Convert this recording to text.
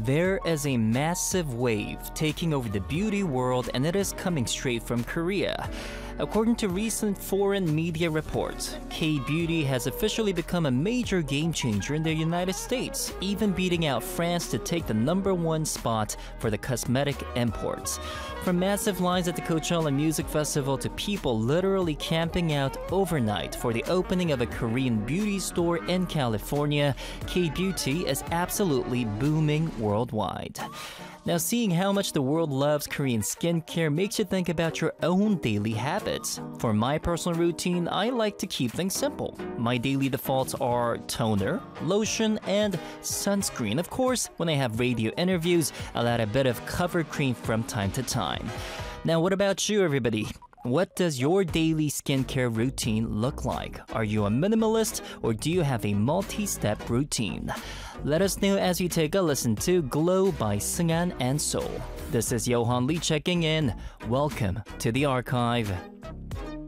There is a massive wave taking over the beauty world, and it is coming straight from Korea. According to recent foreign media reports, K-beauty has officially become a major game changer in the United States, even beating out France to take the #1 spot for the cosmetic imports. From massive lines at the Coachella Music Festival to people literally camping out overnight for the opening of a Korean beauty store in California, K-beauty is absolutely booming worldwide. Now, seeing how much the world loves Korean skincare makes you think about your own daily habits. For my personal routine, I like to keep things simple. My daily defaults are toner, lotion, and sunscreen. Of course, when I have radio interviews, I'll add a bit of cover cream from time to time. Now, what about you, everybody? What does your daily skincare routine look like? Are you a minimalist or do you have a multi-step routine? Let us know as you take a listen to Glow by Seunghan and Soul. This is Johan Lee checking in. Welcome to the archive.